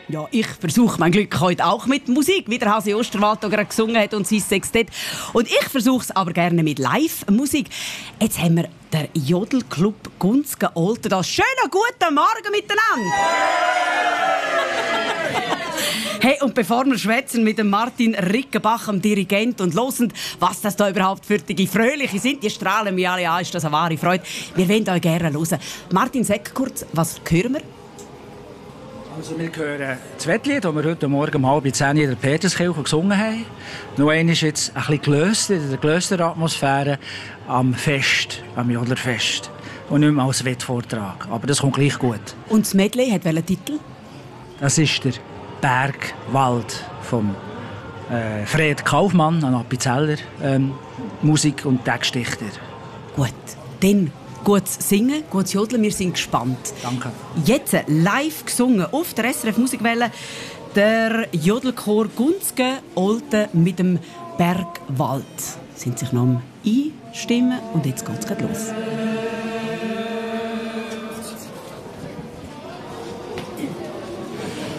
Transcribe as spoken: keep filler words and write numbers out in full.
Ja, ich versuche mein Glück heute auch mit Musik, wie der Hasi Osterwald gerade gesungen hat und sein Sextett. Und ich versuche es aber gerne mit Live-Musik. Jetzt haben wir den Jodelclub Gunzgen-Olten da. Schönen guten Morgen miteinander! Hey, und bevor wir schwätzen mit dem Martin Rickenbach, dem Dirigent, und hören, was das da überhaupt für die Fröhliche sind, die strahlen mich alle an, ist das eine wahre Freude. Wir wollen euch gerne hören. Martin, sag kurz, was hören wir? Also wir hören das Wettlied, das wir heute Morgen um halb zehn in der Peterskirche gesungen haben. Noch einmal ist jetzt ein bisschen gelöst, in der gelösten Atmosphäre am Fest, am Jodlerfest. Und nicht mehr als Wettvortrag. Aber das kommt gleich gut. Und das Medley hat welchen Titel? Das ist der Bergwald vom äh, Fred Kaufmann, ein Appenzeller, ähm, Musik- und Textdichter. Gut, dann gutes Singen, gutes Jodeln, wir sind gespannt. Danke. Jetzt live gesungen auf der S R F Musikwelle der Jodelchor Gunzgen-Olten mit dem Bergwald. Sind sich noch am Einstimmen und jetzt geht's los.